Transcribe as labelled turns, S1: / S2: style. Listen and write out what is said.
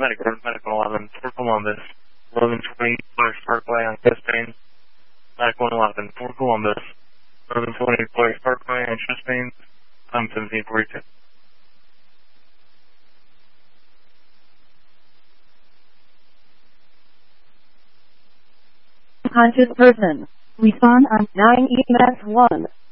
S1: paramedic, medical 11 for Columbus, 1120 Players Parkway on chest pain. Medic 111 for Columbus, 1120 Players Parkway on chest pain. I'm 1742.
S2: 100%. Respond on 9 EMS 1.